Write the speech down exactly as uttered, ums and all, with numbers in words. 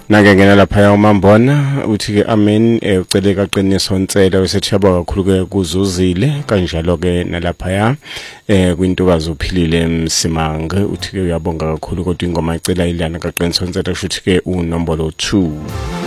Nake ngena lapha uMambona uthi ke amen eh, ucele kaqiniso Ntsele wesethaba kakhulu ke kuzuzile kanjalo ke nalapha ya eh kwintokazi uphilile Msimange uthi ke uyabonga kakhulu kodwa ingoma icela ilana kaqiniso Ntsele kusho ukuthi ke unombolo two.